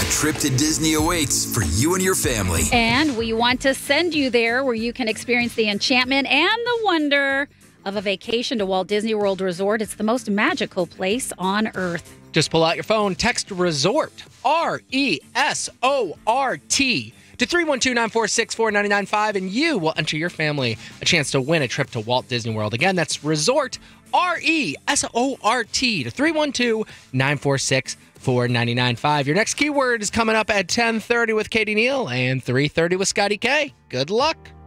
A trip to Disney awaits for you and your family. And we want to send you there where you can experience the enchantment and the wonder of a vacation to Walt Disney World Resort. It's the most magical place on Earth. Just pull out your phone, text RESORT, RESORT, to 312-946-4995, and you will enter your family a chance to win a trip to Walt Disney World. Again, that's RESORT, RESORT, to 312-946-4995. Your next keyword is coming up at 10:30 with Katie Neal and 3:30 with Scotty K. Good luck.